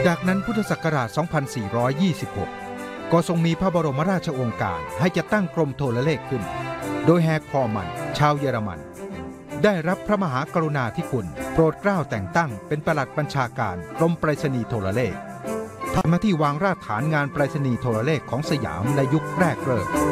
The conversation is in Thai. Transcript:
จากนั้นพุทธศักราช 2426 ก็ทรงมีพระบรมราชโองการให้จัดตั้งกรมโทรเลขขึ้นโดยแฮร์คอมันชาวเยอรมันได้รับพระมหากรุณาธิคุณโปรดเกล้าแต่งตั้งเป็นปลัดบัญชาการกรมไปรษณีย์โทรเลขทำหน้าที่วางรากฐานงานไปรษณีย์โทรเลขของสยามในยุคแรกเริ่ม